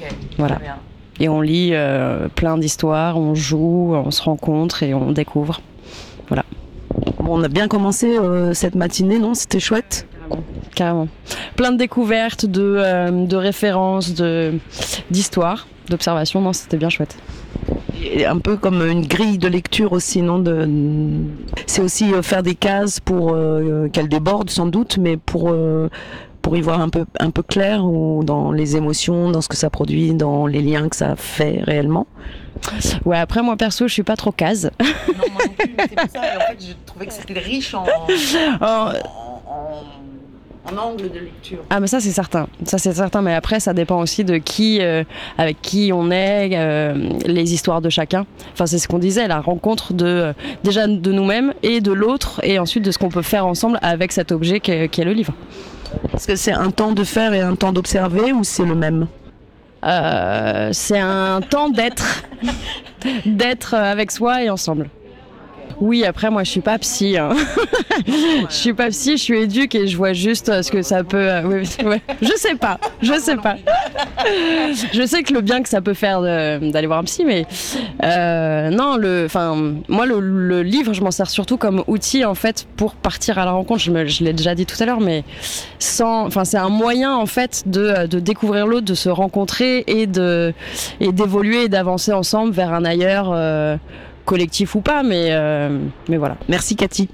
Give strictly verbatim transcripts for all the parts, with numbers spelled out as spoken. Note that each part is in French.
Ok. Voilà. Très bien. Et on lit euh, plein d'histoires, on joue, on se rencontre et on découvre. Voilà. Bon, on a bien commencé euh, cette matinée, non? C'était chouette. Carrément. Plein de découvertes, de, euh, de références, de, d'histoires, d'observations. Non, c'était bien chouette. Et un peu comme une grille de lecture aussi, non? de... C'est aussi euh, faire des cases pour euh, qu'elles débordent sans doute, mais pour, euh, pour y voir un peu, un peu clair ou dans les émotions, dans ce que ça produit, dans les liens que ça fait réellement. Ouais, après moi perso, je suis pas trop case. Non, moi non plus, mais c'est pour ça. Et en fait, je trouvais que c'était riche en, Oh, en, en, en angle de lecture. Ah mais ça c'est certain, ça c'est certain, mais après ça dépend aussi de qui, euh, avec qui on est, euh, les histoires de chacun. Enfin c'est ce qu'on disait, la rencontre de euh, déjà de nous-mêmes et de l'autre, et ensuite de ce qu'on peut faire ensemble avec cet objet qu'est, qu'est le livre. Est-ce que c'est un temps de faire et un temps d'observer ou c'est le même? Euh, c'est un temps d'être, d'être avec soi et ensemble. Oui, après moi je suis pas psy, hein. Je suis pas psy, je suis éduque et je vois juste ce que ça peut. euh, ouais, ouais. Je sais pas, je sais pas. Je sais que le bien que ça peut faire de- d'aller voir un psy, mais euh, non, le, enfin, moi le, le livre, je m'en sers surtout comme outil en fait pour partir à la rencontre. Je, me, je l'ai déjà dit tout à l'heure, mais sans, enfin, c'est un moyen en fait de, de découvrir l'autre, de se rencontrer et de et d'évoluer et d'avancer ensemble vers un ailleurs. Euh, collectif ou pas, mais, euh, mais voilà. Merci Cathy.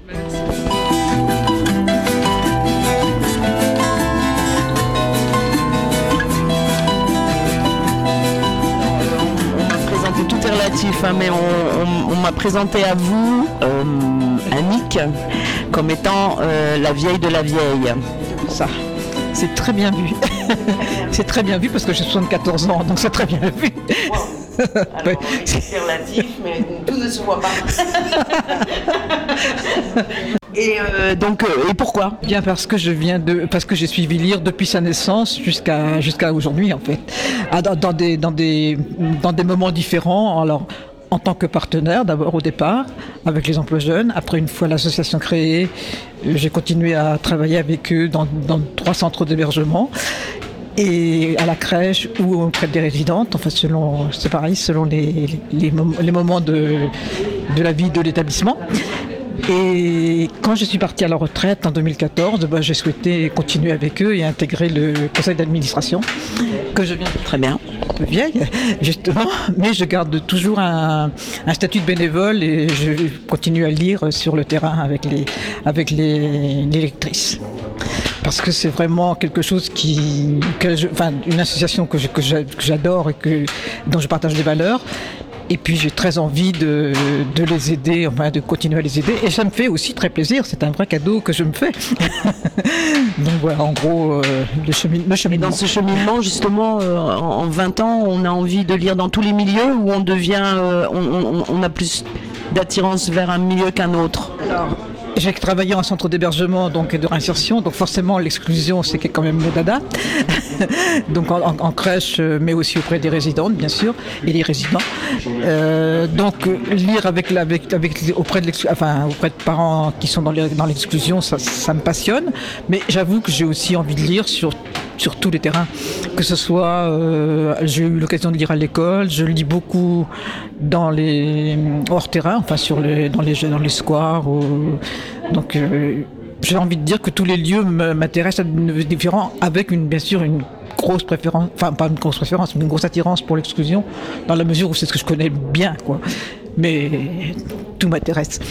On m'a présenté, tout est relatif, hein, mais on, on- on m'a présenté à vous, euh, Annick, comme étant euh, la vieille de la vieille. Ça, c'est très bien vu. C'est très bien vu parce que j'ai soixante-quatorze ans, donc c'est très bien vu. Alors, Ouais. c'est relatif, mais tout ne se voit pas. Et euh, donc, euh, et pourquoi? Bien parce que je viens de, parce que j'ai suivi lire depuis sa naissance jusqu'à jusqu'à aujourd'hui en fait, Ah, dans, dans des dans des dans des moments différents. Alors en tant que partenaire d'abord au départ avec les emplois jeunes. Après une fois l'association créée, euh, j'ai continué à travailler avec eux dans dans trois centres d'hébergement. Et à la crèche ou auprès des résidentes, enfin selon, c'est pareil, selon les, les, mom- les moments de, de la vie de l'établissement. Et quand je suis partie à la retraite en deux mille quatorze, ben, j'ai souhaité continuer avec eux et intégrer le conseil d'administration, que je viens de Très bien. un peu vieille, justement, mais je garde toujours un, un statut de bénévole et je continue à lire sur le terrain avec les, avec les, les lectrices. Parce que c'est vraiment quelque chose qui, que je, enfin, une association que, je- que j'a- que j'adore et que, dont je partage des valeurs. Et puis j'ai très envie de, de les aider, enfin de continuer à les aider. Et ça me fait aussi très plaisir, c'est un vrai cadeau que je me fais. Donc voilà, en gros, euh, le, chemin, le Et cheminement. dans ce cheminement, justement, euh, en en vingt ans, on a envie de lire dans tous les milieux ou on devient, euh, on, on- on a plus d'attirance vers un milieu qu'un autre? J'ai travaillé en centre d'hébergement donc, et de réinsertion, donc forcément l'exclusion c'est quand même le dada. Donc en, en- en crèche, euh, mais aussi auprès des résidentes bien sûr, et les résidents. Euh, donc euh, lire avec, la- avec, avec les- auprès, de l'exclu- enfin, auprès de parents qui sont dans les- dans l'exclusion, ça, ça me passionne. Mais j'avoue que j'ai aussi envie de lire sur sur tous les terrains, que ce soit, euh, j'ai eu l'occasion de lire à l'école, je lis beaucoup dans les hors terrain, enfin sur les, dans les dans les squares, ou- donc euh, j'ai envie de dire que tous les lieux me- m'intéressent à de différents, avec une bien sûr une grosse préférence, enfin pas une grosse préférence, mais une grosse attirance pour l'exclusion, dans la mesure où c'est ce que je connais bien, quoi. Mais tout m'intéresse.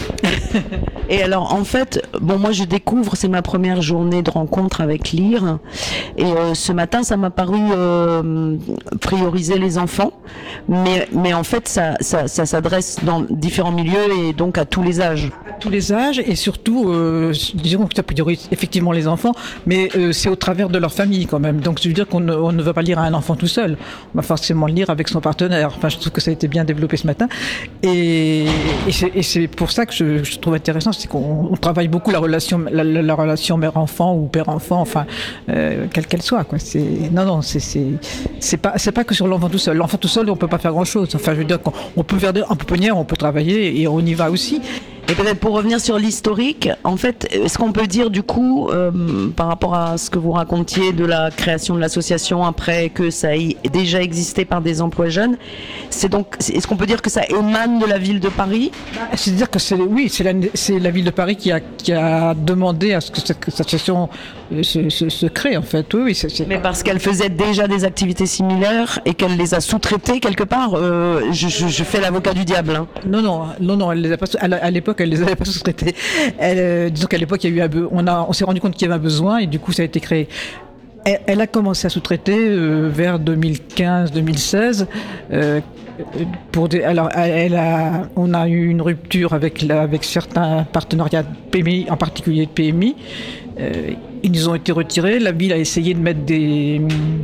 Et alors, en fait, bon, moi je découvre, c'est ma première journée de rencontre avec Lire. Et euh, ce matin, ça m'a paru euh, prioriser les enfants. Mais, mais en fait, ça, ça, ça s'adresse dans différents milieux et donc à tous les âges. Tous les âges et surtout, euh, disons que ça priorise effectivement les enfants, mais euh, c'est au travers de leur famille quand même. Donc je veux dire qu'on ne, on ne va pas lire à un enfant tout seul, on va forcément le lire avec son partenaire. Enfin, je trouve que ça a été bien développé ce matin. Et, et, c'est, et c'est pour ça que je, je trouve intéressant, c'est qu'on on travaille beaucoup la relation, la, la, la relation mère-enfant ou père-enfant, enfin, euh, quelle qu'elle soit, quoi. C'est, non, non, c'est, c'est, c'est pas, c'est pas que sur l'enfant tout seul. L'enfant tout seul, on peut pas faire grand-chose. Enfin, je veux dire qu'on on peut faire des, en pouponnière, on peut travailler et on y va aussi. Et peut-être pour revenir sur l'historique, en fait, est-ce qu'on peut dire du coup, euh, par rapport à ce que vous racontiez de la création de l'association après que ça ait déjà existé par des emplois jeunes, c'est donc, est-ce qu'on peut dire que ça émane de la ville de Paris ? C'est-à-dire que c'est, oui, c'est la, c'est la ville de Paris qui a, qui a demandé à ce que cette association se, se, se crée en fait. Oui, oui, c'est, c'est... Mais parce qu'elle faisait déjà des activités similaires et qu'elle les a sous-traitées quelque part. Euh, je, je, je fais l'avocat du diable. Hein. Non, non, non, non, elle les a pas. À, à l'époque, elle les avait pas sous-traitées. Elle, euh, disons qu'à l'époque, il y a eu un, be- on a, on s'est rendu compte qu'il y avait un besoin et du coup, ça a été créé. Elle, elle a commencé à sous-traiter euh, vers deux mille quinze deux mille seize. Euh, pour des, alors, elle a, on a eu une rupture avec, la, avec certains partenariats de P M I, en particulier de P M I. Euh, ils ont été retirés. La ville a essayé de mettre des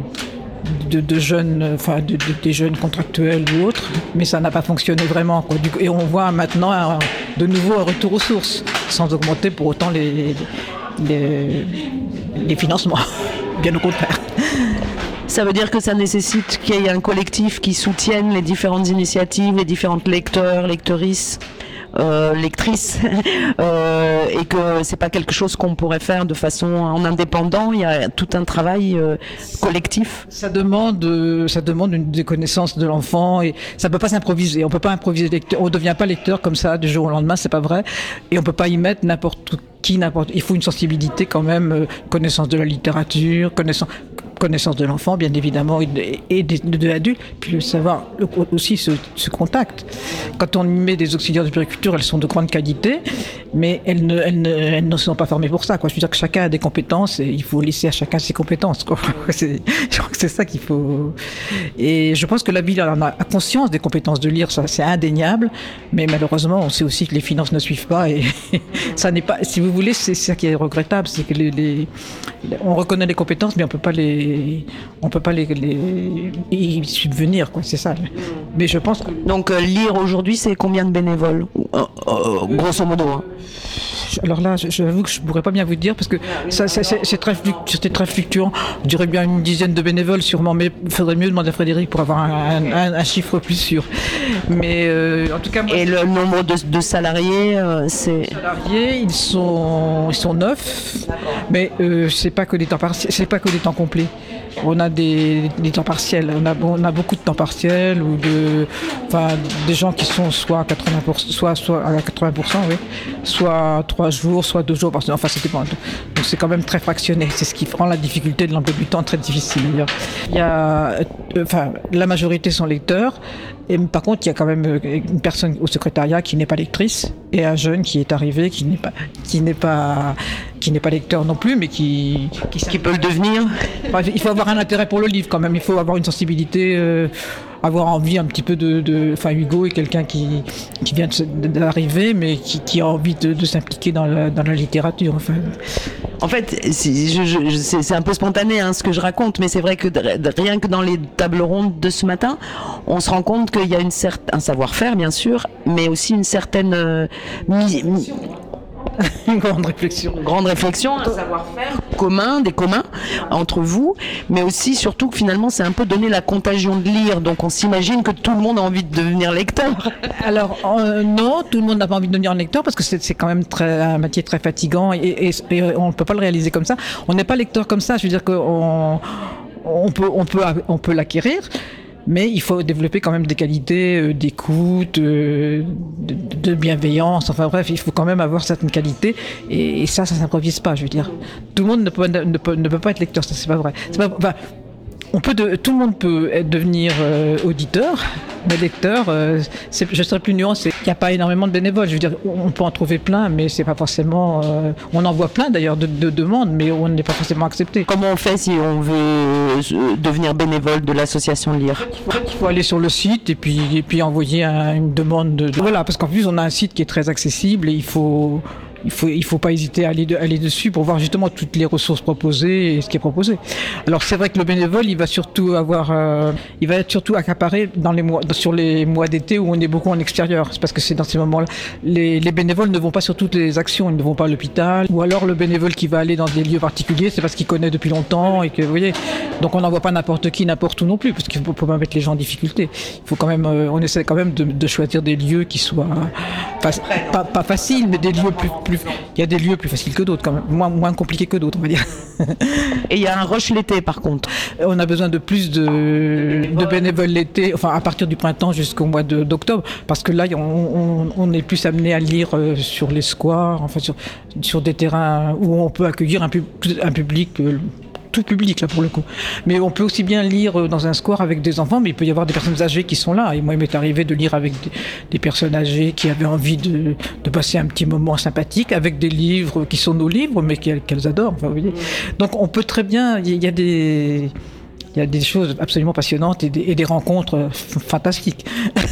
De, de jeunes, enfin de, de, des jeunes contractuels ou autres, mais ça n'a pas fonctionné vraiment, quoi. Du coup, et on voit maintenant un, de nouveau un retour aux sources, sans augmenter pour autant les, les, les financements, bien au contraire. Ça veut dire que ça nécessite qu'il y ait un collectif qui soutienne les différentes initiatives, les différentes lecteurs, lectrices, euh, lectrices, euh, et que c'est pas quelque chose qu'on pourrait faire de façon en indépendant. Il y a tout un travail euh, collectif. Ça demande, ça demande une des connaissances de l'enfant et ça peut pas s'improviser. On peut pas improviser lecteur. On devient pas lecteur comme ça du jour au lendemain, c'est pas vrai. Et on peut pas y mettre n'importe qui, n'importe. Il faut une sensibilité quand même, euh, connaissance de la littérature, connaissance. connaissance de l'enfant, bien évidemment, et de, et de, de l'adulte, puis le savoir le, aussi ce, ce contact. Quand on y met des auxiliaires de puériculture, elles sont de grande qualité, mais elles ne, elles ne, elles ne sont pas formées pour ça, quoi. Je veux dire que chacun a des compétences et il faut laisser à chacun ses compétences, quoi. C'est, je crois que c'est ça qu'il faut. Et je pense que la ville en a conscience des compétences de lire, ça c'est indéniable, mais malheureusement, on sait aussi que les finances ne suivent pas et ça n'est pas. Si vous voulez, c'est ça qui est regrettable, c'est que les, les, on reconnaît les compétences, mais on peut pas les on peut pas les, les y subvenir, quoi, c'est ça. Mais je pense que... Donc euh, lire aujourd'hui, c'est combien de bénévoles, euh, euh, grosso modo, hein. Alors là, j'avoue que je ne pourrais pas bien vous dire parce que ça, c'est, c'est, c'est, très, c'est très fluctuant. Je dirais bien une dizaine de bénévoles sûrement, mais il faudrait mieux demander à Frédéric pour avoir un, un, un chiffre plus sûr. Mais euh, en tout cas, moi, et le nombre de, de salariés, euh, c'est... Les salariés, ils sont, ils sont neuf, mais euh, c'est pas que des temps partiels, c'est pas que des temps complets. On a des, des temps partiels, on a, on a beaucoup de temps partiels ou de, enfin, des gens qui sont soit à quatre-vingts pour cent, soit, soit à quatre-vingts pour cent, oui, soit trois jours, soit deux jours par semaine. Enfin, ça dépend. Donc c'est quand même très fractionné. C'est ce qui rend la difficulté de l'emploi du temps très difficile. D'ailleurs. Il y a, euh, enfin, la majorité sont lecteurs. Et par contre, il y a quand même une personne au secrétariat qui n'est pas lectrice et un jeune qui est arrivé qui n'est pas, qui n'est pas, qui n'est pas lecteur non plus, mais qui, qui, qui peut le devenir. Enfin, il faut avoir un intérêt pour le livre quand même. Il faut avoir une sensibilité, euh, avoir envie un petit peu de, de, enfin Hugo est quelqu'un qui, qui vient de, d'arriver, mais qui, qui a envie de, de s'impliquer dans la, dans la littérature. Enfin. En fait, c'est, je, je, c'est, c'est un peu spontané hein, ce que je raconte, mais c'est vrai que de, de, rien que dans les tables rondes de ce matin, on se rend compte qu'il y a une cer- un savoir-faire, bien sûr, mais aussi une certaine euh, mi- mi- une grande réflexion, une grande réflexion, un savoir-faire commun, des communs entre vous, mais aussi surtout que finalement c'est un peu donner la contagion de lire, donc on s'imagine que tout le monde a envie de devenir lecteur. Alors euh, non, tout le monde n'a pas envie de devenir lecteur parce que c'est, c'est quand même très, un métier très fatigant et, et, et on ne peut pas le réaliser comme ça. On n'est pas lecteur comme ça, je veux dire qu'on on peut, on peut, on peut l'acquérir. Mais il faut développer quand même des qualités euh, d'écoute, euh, de, de bienveillance, enfin bref, il faut quand même avoir certaines qualités et, et ça, ça s'improvise pas, je veux dire. Tout le monde ne peut, ne peut, ne peut pas être lecteur, ça c'est pas vrai. C'est pas, enfin, on peut de, tout le monde peut être, devenir euh, auditeur, mais lecteur, euh, c'est, je serais plus nuancé. Il n'y a pas énormément de bénévoles, je veux dire, on peut en trouver plein, mais c'est pas forcément... Euh, on en voit plein d'ailleurs de, de demandes, mais on n'est pas forcément accepté. Comment on fait si on veut euh, devenir bénévole de l'association Lire ? Il faut aller sur le site et puis, et puis envoyer un, une demande de... Voilà, parce qu'en plus on a un site qui est très accessible et il faut... il faut, il faut pas hésiter à aller, de, aller dessus pour voir justement toutes les ressources proposées et ce qui est proposé. Alors c'est vrai que le bénévole, il va surtout avoir, euh, il va être surtout accaparé dans les mois, sur les mois d'été où on est beaucoup en extérieur. C'est parce que c'est dans ces moments-là, les, les bénévoles ne vont pas sur toutes les actions, ils ne vont pas à l'hôpital. Ou alors le bénévole qui va aller dans des lieux particuliers, c'est parce qu'il connaît depuis longtemps et que, vous voyez, donc on n'envoie pas n'importe qui, n'importe où non plus, parce qu'il faut pas mettre les gens en difficulté. Il faut quand même, euh, on essaie quand même de, de choisir des lieux qui soient pas, pas, pas faciles, mais des lieux plus, plus, il y a des lieux plus faciles que d'autres, quand même, moins, moins compliqués que d'autres, on va dire. Et il y a un rush l'été, par contre. On a besoin de plus de, de bénévoles l'été, enfin à partir du printemps jusqu'au mois de, d'octobre, parce que là, on, on, on est plus amené à lire euh, sur les squares, enfin sur, sur des terrains où on peut accueillir un, pub, un public. Euh, tout public là pour le coup. Mais on peut aussi bien lire dans un square avec des enfants, mais il peut y avoir des personnes âgées qui sont là. Et moi, il m'est arrivé de lire avec des, des personnes âgées qui avaient envie de, de passer un petit moment sympathique avec des livres qui sont nos livres, mais qu'elles, qu'elles adorent. Enfin, vous voyez. Donc on peut très bien, il y a des... Il y a des choses absolument passionnantes et des, et des rencontres fantastiques.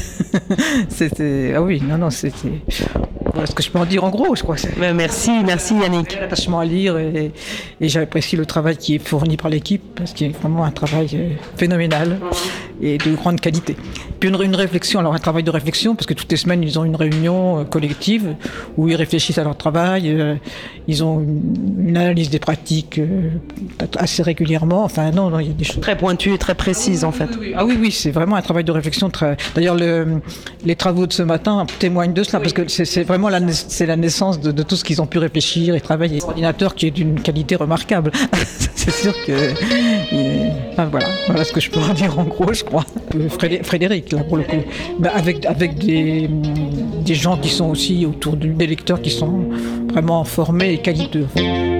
c'est, c'est, ah oui, non, non, c'est... c'est... Voilà ce que je peux en dire en gros, je crois. Mais merci, merci Yannick. L'attachement à lire et, et j'apprécie le travail qui est fourni par l'équipe parce qu'il y a vraiment un travail phénoménal et de grande qualité. Puis une, une réflexion, alors un travail de réflexion parce que toutes les semaines ils ont une réunion collective où ils réfléchissent à leur travail, ils ont une, une analyse des pratiques assez régulièrement. Enfin non, non, il y a des choses très pointues et très précises en fait. Ah oui, oui, c'est vraiment un travail de réflexion très. D'ailleurs, le, les travaux de ce matin témoignent de cela parce que c'est, c'est vraiment la, c'est la naissance de, de tout ce qu'ils ont pu réfléchir et travailler. Un ordinateur qui est d'une qualité remarquable. C'est sûr que... Il, enfin, voilà, voilà ce que je peux en dire en gros, je crois. Frédéric, là, pour le coup. Mais avec avec des, des gens qui sont aussi autour des lecteurs qui sont vraiment formés et qualiteux.